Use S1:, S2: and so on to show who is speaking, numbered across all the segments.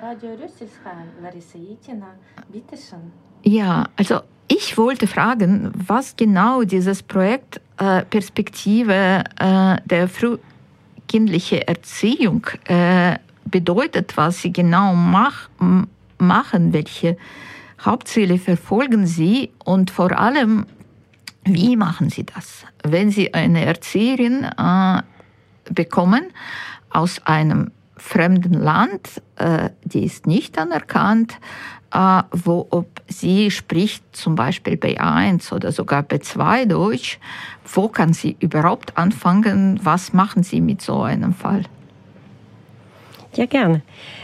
S1: Radio Rüsselsheim, Larissa Jitina, bitte schön.
S2: Ja, also ich wollte fragen, was genau dieses Projekt Perspektive der frühkindlichen Erziehung bedeutet, was Sie genau machen, welche Hauptziele verfolgen Sie und vor allem, wie machen Sie das? Wenn Sie eine Erzieherin bekommen aus einem fremden Land, die ist nicht anerkannt, ob sie spricht zum Beispiel B1 oder sogar B2 Deutsch, wo kann sie überhaupt anfangen? Was machen Sie mit so einem Fall?
S3: Ja, gerne.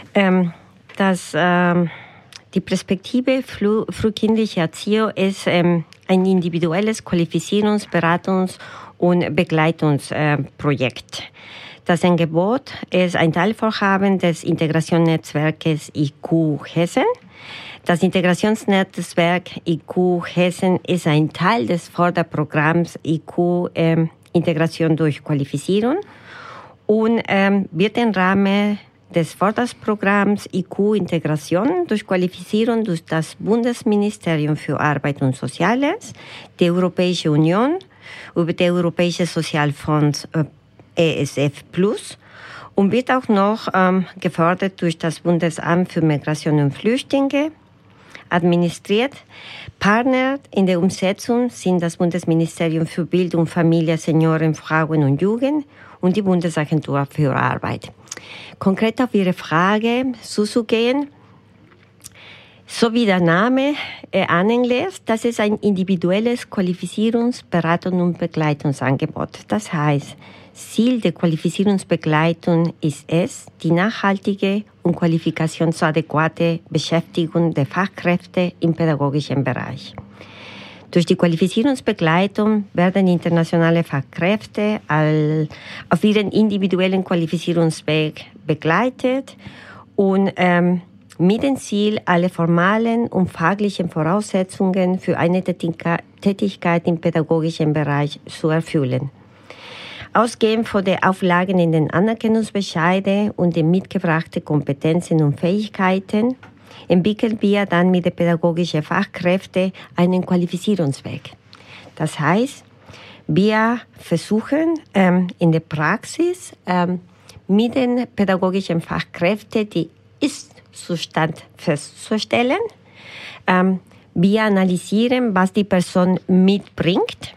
S3: Die Perspektive frühkindliche Erziehung ist ein individuelles Qualifizierungs-, Beratungs- und Begleitungsprojekt. Das Angebot ist ein Teilvorhaben des Integrationsnetzwerkes IQ Hessen. Das Integrationsnetzwerk IQ Hessen ist ein Teil des Förderprogramms IQ Integration durch Qualifizierung und wird im Rahmen des Förderprogramms IQ Integration durch Qualifizierung durch das Bundesministerium für Arbeit und Soziales, die Europäische Union, über den Europäischen Sozialfonds ESF Plus und wird auch noch gefördert durch das Bundesamt für Migration und Flüchtlinge, administriert. Partner in der Umsetzung sind das Bundesministerium für Bildung, Familie, Senioren, Frauen und Jugend und die Bundesagentur für Arbeit. Konkret auf Ihre Frage zuzugehen, so wie der Name anlässt, das ist ein individuelles Qualifizierungs-, Beratung- und Begleitungsangebot. Das heißt, Ziel der Qualifizierungsbegleitung ist es, die nachhaltige und qualifikationsadäquate Beschäftigung der Fachkräfte im pädagogischen Bereich. Durch die Qualifizierungsbegleitung werden internationale Fachkräfte auf ihren individuellen Qualifizierungsweg begleitet und mit dem Ziel, alle formalen und fachlichen Voraussetzungen für eine Tätigkeit im pädagogischen Bereich zu erfüllen. Ausgehend von den Auflagen in den Anerkennungsbescheiden und den mitgebrachten Kompetenzen und Fähigkeiten entwickeln wir dann mit den pädagogischen Fachkräften einen Qualifizierungsweg. Das heißt, wir versuchen in der Praxis mit den pädagogischen Fachkräften die Ist-Zustand festzustellen. Wir analysieren, was die Person mitbringt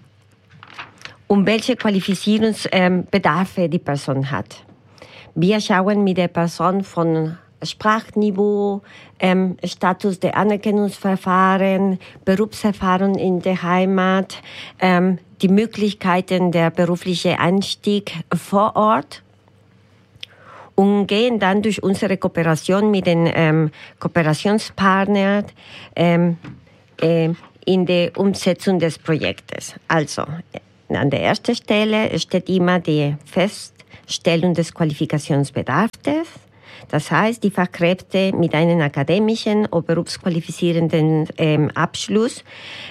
S3: und welche Qualifizierungsbedarfe die Person hat. Wir schauen mit der Person von Sprachniveau, Status der Anerkennungsverfahren, Berufserfahrung in der Heimat, die Möglichkeiten der beruflichen Einstieg vor Ort und gehen dann durch unsere Kooperation mit den Kooperationspartnern in der Umsetzung des Projektes. Also, an der ersten Stelle steht immer die Feststellung des Qualifikationsbedarfs. Das heißt, die Fachkräfte mit einem akademischen oder berufsqualifizierenden Abschluss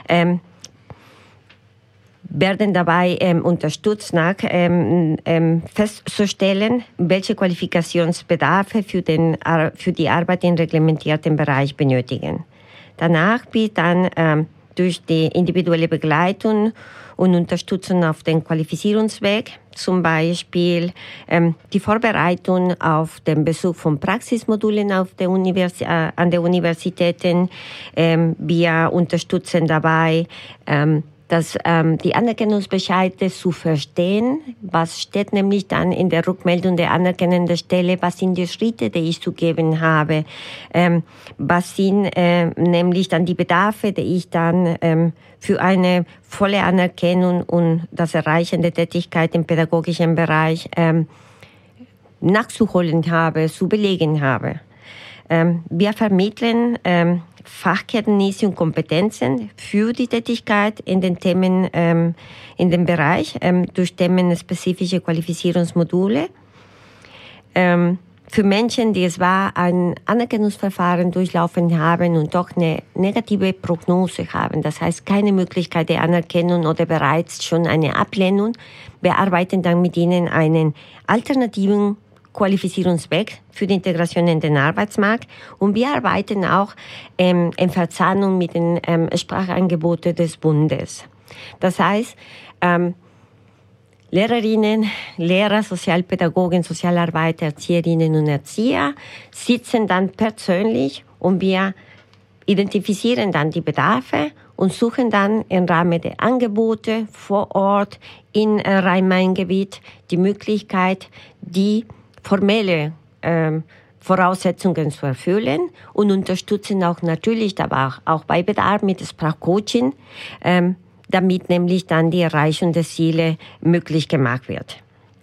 S3: werden dabei unterstützt, festzustellen, welche Qualifikationsbedarfe für die Arbeit im reglementierten Bereich benötigen. Danach wird dann durch die individuelle Begleitung und Unterstützung auf den Qualifizierungsweg, zum Beispiel die Vorbereitung auf den Besuch von Praxismodulen an der Universitäten. Wir unterstützen dabei, die Anerkennungsbescheide zu verstehen. Was steht nämlich dann in der Rückmeldung der anerkennenden Stelle? Was sind die Schritte, die ich zu geben habe? Was sind nämlich dann die Bedarfe, die ich dann für eine volle Anerkennung und das Erreichen der Tätigkeit im pädagogischen Bereich nachzuholen habe, zu belegen habe? Wir vermitteln Fachkenntnisse und Kompetenzen für die Tätigkeit in den Themen, in dem Bereich, durch themenspezifische Qualifizierungsmodule. Für Menschen, die ein Anerkennungsverfahren durchlaufen haben und doch eine negative Prognose haben, das heißt keine Möglichkeit der Anerkennung oder bereits schon eine Ablehnung, wir arbeiten dann mit ihnen einen alternativen Qualifizierungsweg für die Integration in den Arbeitsmarkt. Und wir arbeiten auch in Verzahnung mit den Sprachangeboten des Bundes. Das heißt, Lehrerinnen, Lehrer, Sozialpädagogen, Sozialarbeiter, Erzieherinnen und Erzieher sitzen dann persönlich und wir identifizieren dann die Bedarfe und suchen dann im Rahmen der Angebote vor Ort in Rhein-Main-Gebiet die Möglichkeit, die formelle Voraussetzungen zu erfüllen und unterstützen auch natürlich dabei auch bei Bedarf mit Sprachcoaching, damit nämlich dann die Erreichung der Ziele möglich gemacht wird.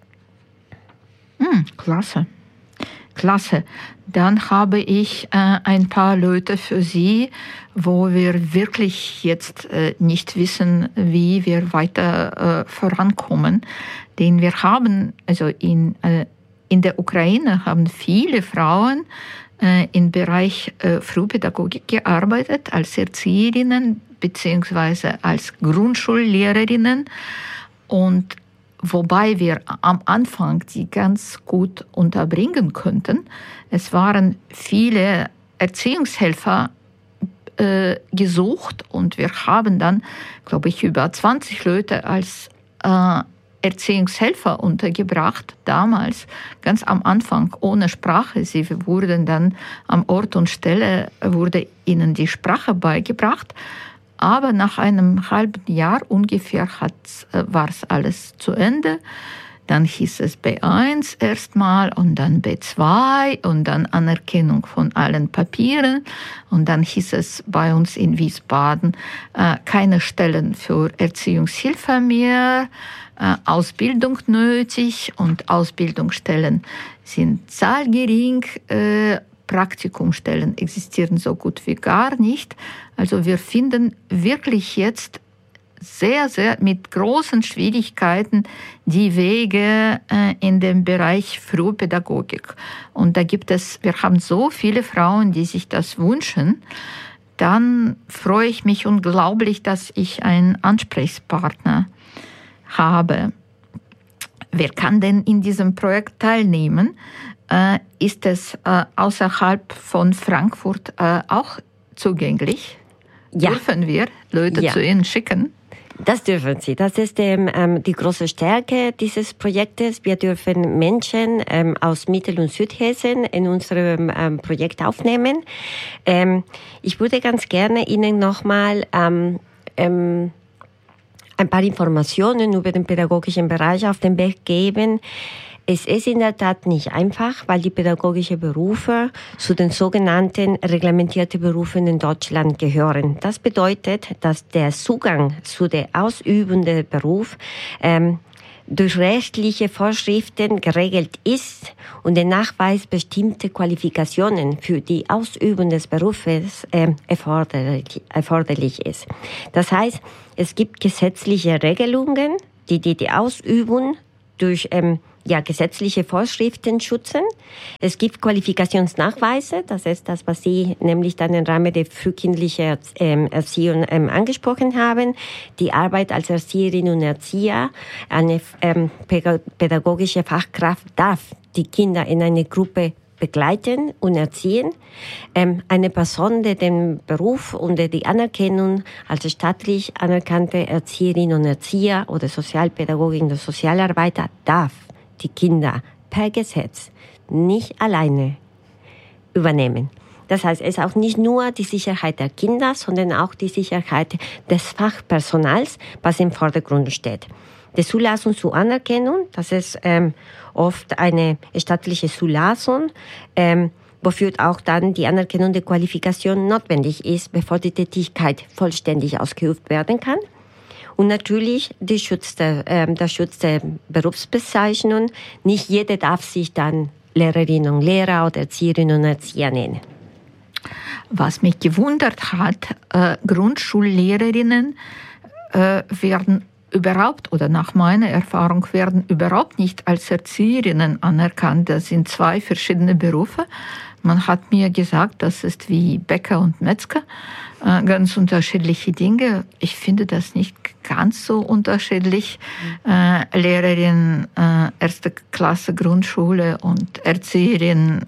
S2: Klasse. Klasse. Dann habe ich ein paar Leute für Sie, wo wir wirklich jetzt nicht wissen, wie wir weiter vorankommen. Denn wir haben, also in der Ukraine haben viele Frauen im Bereich Frühpädagogik gearbeitet, als Erzieherinnen beziehungsweise als Grundschullehrerinnen. Und wobei wir am Anfang die ganz gut unterbringen könnten. Es waren viele Erziehungshelfer gesucht und wir haben dann, glaube ich, über 20 Leute als Erziehungshelfer untergebracht, damals ganz am Anfang ohne Sprache. Sie wurden dann am Ort und Stelle, wurde ihnen die Sprache beigebracht. Aber nach einem halben Jahr ungefähr war es alles zu Ende. Dann hieß es B1 erstmal und dann B2 und dann Anerkennung von allen Papieren. Und dann hieß es bei uns in Wiesbaden keine Stellen für Erziehungshilfe mehr, Ausbildung nötig und Ausbildungsstellen sind zahlgering. Praktikumstellen existieren so gut wie gar nicht. Also wir finden wirklich jetzt sehr, sehr mit großen Schwierigkeiten die Wege in dem Bereich Frühpädagogik. Und da wir haben so viele Frauen, die sich das wünschen. Dann freue ich mich unglaublich, dass ich einen Ansprechpartner habe. Wer kann denn in diesem Projekt teilnehmen? Ist es außerhalb von Frankfurt auch zugänglich?
S3: Ja.
S2: Dürfen wir Leute zu Ihnen schicken?
S3: Das dürfen Sie. Das ist die große Stärke dieses Projektes. Wir dürfen Menschen aus Mittel- und Südhessen in unserem Projekt aufnehmen. Ich würde ganz gerne Ihnen nochmal ein paar Informationen über den pädagogischen Bereich auf den Weg geben. Es ist in der Tat nicht einfach, weil die pädagogischen Berufe zu den sogenannten reglementierten Berufen in Deutschland gehören. Das bedeutet, dass der Zugang zu der ausübenden Beruf durch rechtliche Vorschriften geregelt ist und der Nachweis bestimmter Qualifikationen für die Ausübung des Berufes erforderlich ist. Das heißt, es gibt gesetzliche Regelungen, die Ausübung durch gesetzliche Vorschriften schützen. Es gibt Qualifikationsnachweise, das ist das, was Sie nämlich dann im Rahmen der frühkindlichen Erziehung angesprochen haben. Die Arbeit als Erzieherin und Erzieher, eine pädagogische Fachkraft darf die Kinder in eine Gruppe begleiten und erziehen. Eine Person, die den Beruf und die Anerkennung als staatlich anerkannte Erzieherin und Erzieher oder Sozialpädagogin oder Sozialarbeiter darf die Kinder per Gesetz nicht alleine übernehmen. Das heißt, es ist auch nicht nur die Sicherheit der Kinder, sondern auch die Sicherheit des Fachpersonals, was im Vordergrund steht. Die Zulassung zur Anerkennung, das ist oft eine staatliche Zulassung, wofür auch dann die Anerkennung der Qualifikation notwendig ist, bevor die Tätigkeit vollständig ausgeübt werden kann. Und natürlich der Schutz der Berufsbezeichnung. Nicht jeder darf sich dann Lehrerin und Lehrer oder Erzieherin und Erzieher nennen.
S2: Was mich gewundert hat, Grundschullehrerinnen werden überhaupt, oder nach meiner Erfahrung, werden überhaupt nicht als Erzieherinnen anerkannt. Das sind zwei verschiedene Berufe. Man hat mir gesagt, das ist wie Bäcker und Metzger, ganz unterschiedliche Dinge. Ich finde das nicht ganz so unterschiedlich. Lehrerin erste Klasse Grundschule und Erzieherin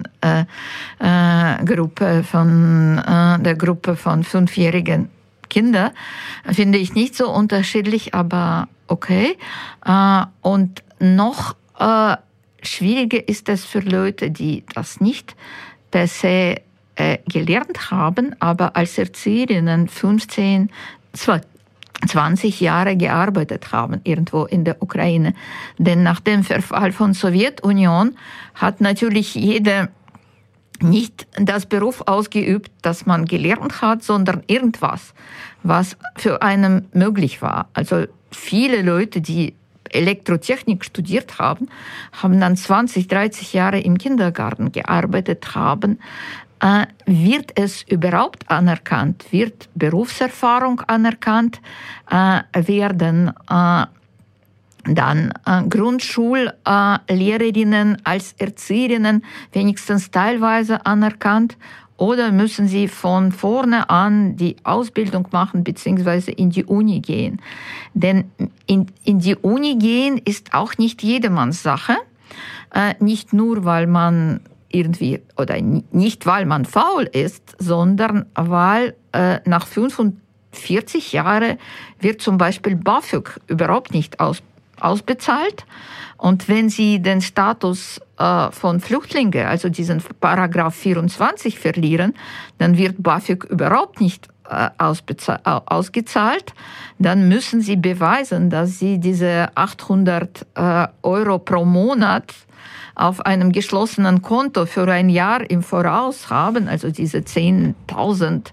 S2: Gruppe von der Gruppe von 5-jährigen Kindern finde ich nicht so unterschiedlich, aber okay. Und noch schwieriger ist es für Leute, die das nicht per se gelernt haben, aber als Erzieherinnen 15, 20 Jahre gearbeitet haben, irgendwo in der Ukraine. Denn nach dem Verfall von Sowjetunion hat natürlich jeder nicht das Beruf ausgeübt, das man gelernt hat, sondern irgendwas, was für einen möglich war. Also viele Leute, die Elektrotechnik studiert haben, haben dann 20, 30 Jahre im Kindergarten gearbeitet haben. Wird es überhaupt anerkannt? Wird Berufserfahrung anerkannt? Werden dann Grundschullehrerinnen als Erzieherinnen wenigstens teilweise anerkannt? Oder müssen sie von vorne an die Ausbildung machen bzw. in die Uni gehen? Denn in die Uni gehen ist auch nicht jedermanns Sache. Nicht nur, weil man irgendwie, oder nicht weil man faul ist, sondern weil nach 45 Jahren wird zum Beispiel BAföG überhaupt nicht ausbezahlt. Und wenn Sie den Status von Flüchtlingen, also diesen Paragraph 24 verlieren, dann wird BAföG überhaupt nicht ausgezahlt. Dann müssen Sie beweisen, dass Sie diese 800 Euro pro Monat auf einem geschlossenen Konto für ein Jahr im Voraus haben, also diese 10.000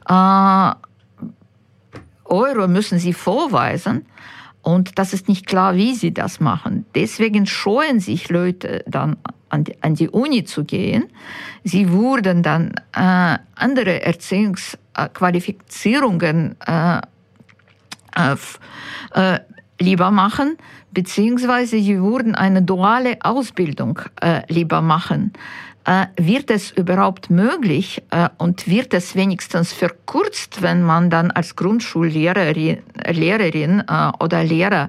S2: Euro müssen Sie vorweisen. Und das ist nicht klar, wie sie das machen. Deswegen scheuen sich Leute dann an die Uni zu gehen. Sie würden dann andere Erziehungsqualifizierungen lieber machen, beziehungsweise sie würden eine duale Ausbildung lieber machen. Wird es überhaupt möglich und wird es wenigstens verkürzt, wenn man dann als Grundschullehrerin oder Lehrer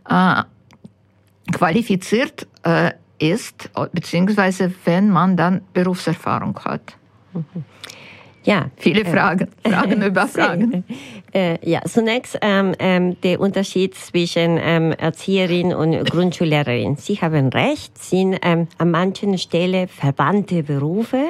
S2: qualifiziert ist, beziehungsweise wenn man dann Berufserfahrung hat?
S3: Ja,
S2: viele Fragen über Fragen.
S3: Ja, zunächst der Unterschied zwischen Erzieherin und Grundschullehrerin. Sie haben recht, sind an manchen Stellen verwandte Berufe.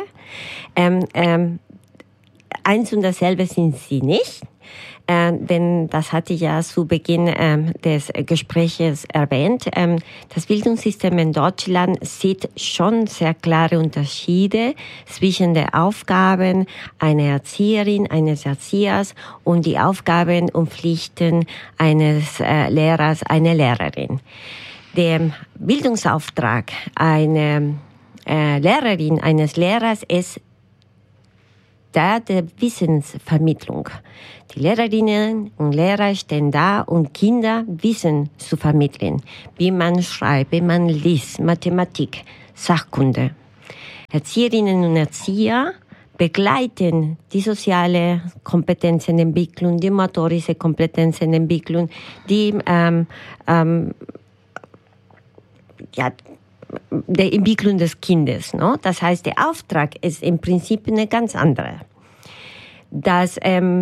S3: Eins und dasselbe sind sie nicht. Denn das hatte ich ja zu Beginn des Gespräches erwähnt. Das Bildungssystem in Deutschland sieht schon sehr klare Unterschiede zwischen den Aufgaben einer Erzieherin, eines Erziehers und die Aufgaben und Pflichten eines Lehrers, einer Lehrerin. Der Bildungsauftrag einer Lehrerin, eines Lehrers ist der Wissensvermittlung. Die Lehrerinnen und Lehrer stehen da, um Kinder Wissen zu vermitteln, wie man schreibt, wie man liest, Mathematik, Sachkunde. Erzieherinnen und Erzieher begleiten die soziale Kompetenzenentwicklung, die motorische Kompetenzenentwicklung, die der Entwicklung des Kindes. No? Das heißt, der Auftrag ist im Prinzip eine ganz andere. Dass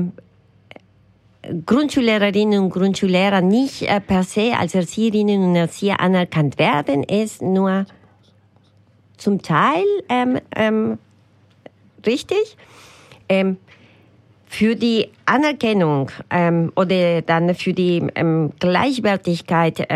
S3: Grundschullehrerinnen und Grundschullehrer nicht per se als Erzieherinnen und Erzieher anerkannt werden, ist nur zum Teil richtig. Für die Anerkennung oder dann für die Gleichwertigkeit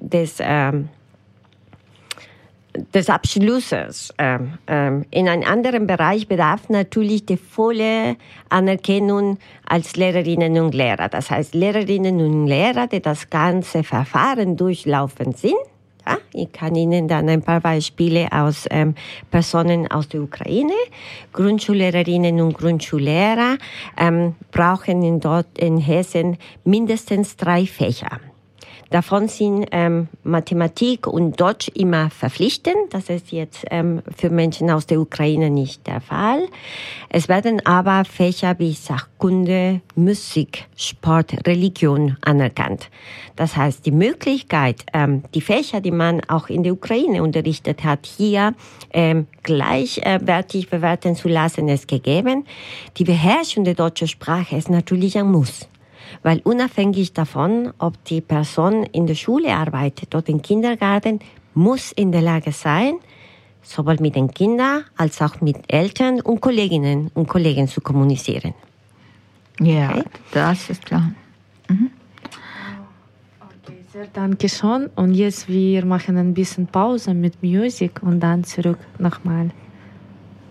S3: des Abschlusses in einem anderen Bereich bedarf natürlich die volle Anerkennung als Lehrerinnen und Lehrer. Das heißt, Lehrerinnen und Lehrer, die das ganze Verfahren durchlaufen sind. Ja, ich kann Ihnen dann ein paar Beispiele aus Personen aus der Ukraine. Grundschullehrerinnen und Grundschullehrer brauchen in Hessen mindestens 3 Fächer. Davon sind Mathematik und Deutsch immer verpflichtend. Das ist jetzt für Menschen aus der Ukraine nicht der Fall. Es werden aber Fächer wie Sachkunde, Musik, Sport, Religion anerkannt. Das heißt, die Möglichkeit, die Fächer, die man auch in der Ukraine unterrichtet hat, hier gleichwertig bewerten zu lassen, ist gegeben. Die Beherrschung der deutschen Sprache ist natürlich ein Muss. Weil unabhängig davon, ob die Person in der Schule arbeitet oder im Kindergarten, muss in der Lage sein, sowohl mit den Kindern als auch mit Eltern und Kolleginnen und Kollegen zu kommunizieren.
S2: Ja,
S3: Okay?
S2: das ist klar.
S1: Okay, sehr danke schön. Und jetzt wir machen ein bisschen Pause mit Musik und dann zurück nochmal.